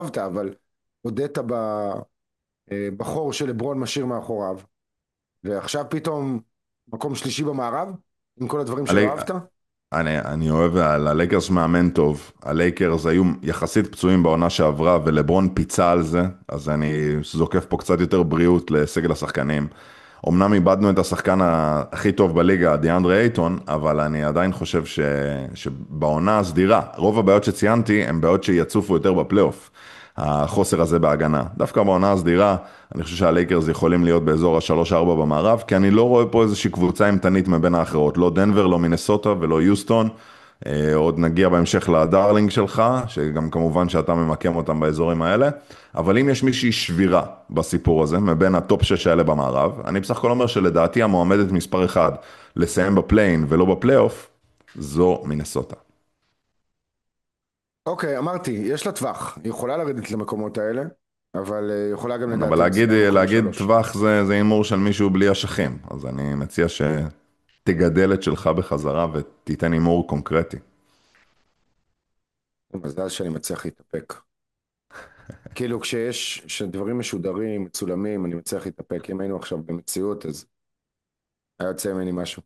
אבל הודית בחור שלברון משאיר מאחוריו, ועכשיו פתאום מקום שלישי במערב, עם כל הדברים שלא הלי- אהבת. אני אוהב על הלייקרס מאמן טוב. הלייקרס היו יחסית פצועים בעונה שעברה, ולברון פיצה על זה, אז אני זוקף פה קצת יותר בריאות לסגל השחקנים. אמנם איבדנו את השחקן הכי טוב בליגה, דיאנדרה אייטון, אבל אני עדיין חושב שבעונה הסדירה, רוב הבעיות שציינתי הן בעיות שיצופו יותר בפלייאוף. החוסר הזה בהגנה. דווקא בעונה הסדירה, אני חושב שהלייקרס יכולים להיות באזור ה-3-4 במערב, כי אני לא רואה פה איזושהי קבוצה אימתנית מבין האחרות. לא דנבר, לא מינסוטה ולא יוסטון. עוד נגיע בהמשך לדארלינג שלך, שגם כמובן שאתה ממקם אותם באזורים האלה. אבל אם יש מישהי שבירה בסיפור הזה, מבין הטופ 6 האלה במערב, אני בסך הכל אומר שלדעתי המועמדת מספר 1 לסיים בפליין ולא בפלייאוף, זו מינסוטה. אוקיי, אמרתי, יש לה טווח, היא יכולה לרדת למקומות האלה, אבל יכולה גם אבל לדעתי להגיד, לסיים מקום להגיד שלוש. טווח זה הימור של מישהו בלי אשכים, אז אני מציע שתגדל את שלך בחזרה ותיתן הימור קונקרטי. מזל שאני מצליח להתאפק. כאילו כשדברים משודרים, מצולמים, אני מצליח להתאפק. אם היינו עכשיו במציאות, אז היה יוצא ממני משהו.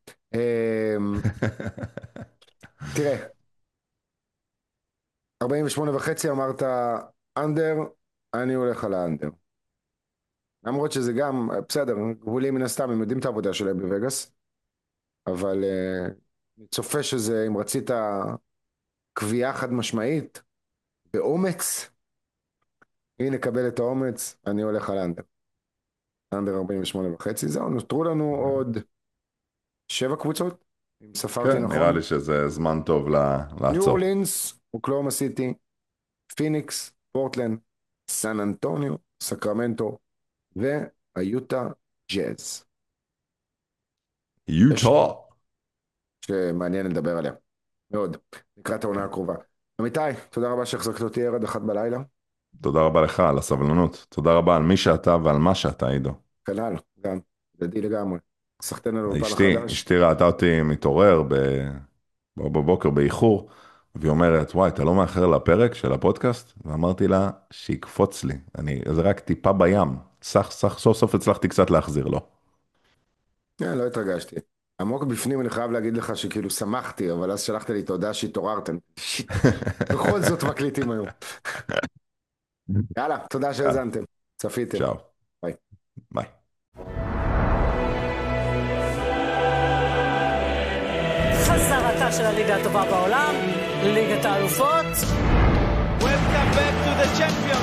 תראה, 48.5 אמרת אנדר, אני הולך על האנדר. למרות שזה גם, בסדר, גבולים מן הסתם, הם יודעים את העבודה שלהם בווגאס, אבל אני צופה שזה, אם רצית קביעה חד משמעית, באומץ, הנה קבל את האומץ, אני הולך על אנדר. אנדר 48.5, זהו, נותרו לנו עוד 7 קבוצות, אם ספרתי כן, נראה נכון. לי שזה זמן טוב ניו לעצור. אורלינס, אוקלאומה סיטי, פיניקס, פורטלנד, סן אנטוניו, סקרמנטו, והיוטה ג'אז. יש יוטה. שמעניין לדבר עליה. מאוד. לקראת העונה הקרובה. אמיתי, תודה רבה שהחזקת אותי עד 1 בלילה. תודה רבה לך על הסבלנות. תודה רבה על מי שאתה ועל מה שאתה, עידו. כנ"ל, גם. ידי לגמרי. סחטיין על האולפן אשתי, החדש. אשתי ראתה אותי מתעורר בבוקר באיחור, והיא אומרת, וואי, אתה לא מאחר לפרק של הפודקאסט? ואמרתי לה, שיקפוץ לי. זה רק טיפה בים. סוף סוף הצלחתי קצת להחזיר לו. לא התרגשתי. עמוק בפנים אני חייב להגיד לך שכאילו שמחתי, אבל אז שלחת לי תודה שהתעוררתם. שיט. בכל זאת מקליטים היום. יאללה, תודה יאללה, שהאזנתם. צפיתם. צ'או. ביי. ביי. חזרתה של הליגה הטובה בעולם, ליגת האלופות. Welcome back to the champions.